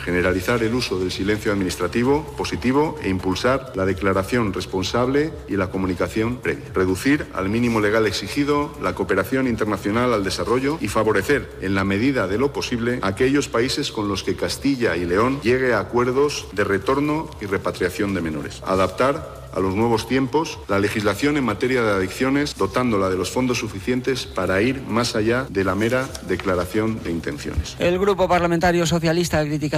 generalizar el uso del silencio administrativo positivo e impulsar la declaración responsable y la comunicación previa. Reducir al mínimo legal exigido la cooperación internacional al desarrollo y favorecer, en la medida de lo posible, a aquellos países con los que Castilla y León llegue a acuerdos de retorno y repatriación de menores. Adaptar a los nuevos tiempos la legislación en materia de adicciones, dotándola de los fondos suficientes para ir más allá de la mera declaración de intenciones. El Grupo Parlamentario Socialista critica